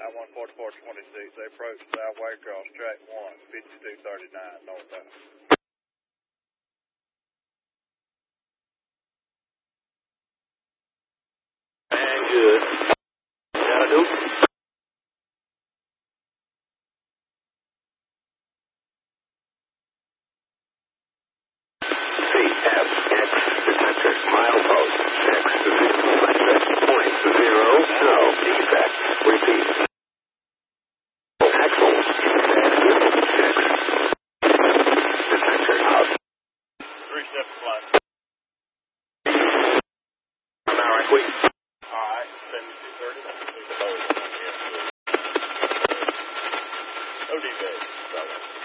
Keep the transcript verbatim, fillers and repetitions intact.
I one forty-four twenty-six. They approached South Waycross, track one, fifty-two thirty-nine, northbound. And good. That'll do. C F X detector milepost six point zero. No defect. Repeat. Axle six. Detector out. Three steps line.